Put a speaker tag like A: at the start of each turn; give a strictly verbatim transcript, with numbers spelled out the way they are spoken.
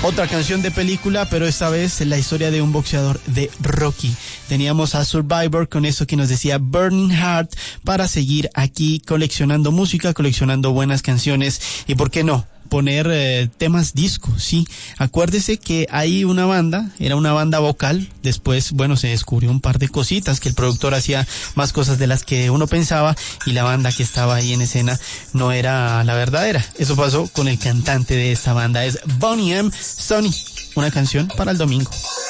A: Otra canción de película, pero esta vez la historia de un boxeador de Rocky. Teníamos a Survivor con eso que nos decía Burning Heart para seguir aquí coleccionando música, coleccionando buenas canciones y, ¿por qué no?, poner eh, temas disco, sí. Acuérdese que hay una banda, era una banda vocal, después, bueno, se descubrió un par de cositas, que el productor hacía más cosas de las que uno pensaba y la banda que estaba ahí en escena no era la verdadera. Eso pasó con el cantante de esta banda, es Boney M. Sonny, una canción para el domingo.